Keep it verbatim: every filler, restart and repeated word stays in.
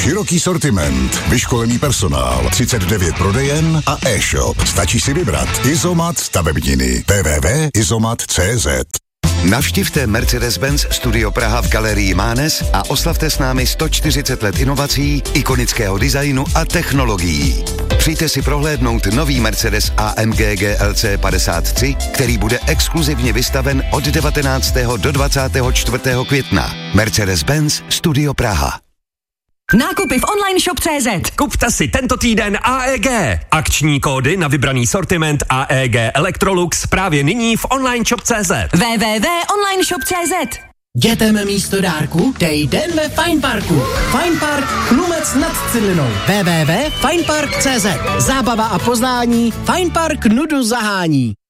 Široký sortiment, vyškolený personál, třicet devět prodejen a e-shop. Stačí si vybrat. Izomat stavebniny. w w w tečka izomat tečka cé zet. Navštivte Mercedes-Benz Studio Praha v galerii Mánes a oslavte s námi sto čtyřicet let inovací, ikonického designu a technologií. Přijďte si prohlédnout nový Mercedes A M G G L C padesát tři, který bude exkluzivně vystaven od devatenáctého do dvacátého čtvrtého května. Mercedes-Benz Studio Praha. Nákupy v online shop tečka cé zet. Kupte si tento týden A E G. Akční kódy na vybraný sortiment A E G Electrolux právě nyní v online shop tečka cé zet. w w w tečka online shop tečka cé zet. Dětem místo dárku dej den ve Fine Parku. Fine Park Chlumec nad Cidlinou. w w w tečka fine park tečka cé zet. Zábava a poznání. Fine Park nudu zahání.